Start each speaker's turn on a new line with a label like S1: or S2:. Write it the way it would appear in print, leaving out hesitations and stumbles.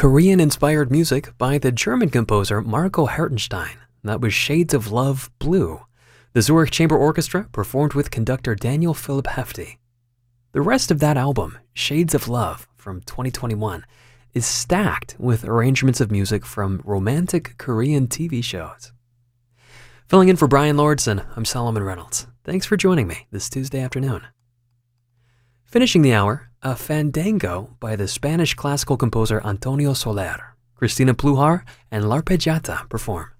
S1: Korean-inspired music by the German composer Marco Hertenstein. That was Shades of Love, Blue. The Zurich Chamber Orchestra performed with conductor Daniel Philipp Hefti. The rest of that album, Shades of Love from 2021, is stacked with arrangements of music from romantic Korean TV shows. Filling in for Brian Lordson, I'm Solomon Reynolds. Thanks for joining me this Tuesday afternoon. Finishing the hour, a fandango by the Spanish classical composer Antonio Soler. Cristina Pluhar and L'Arpeggiata perform.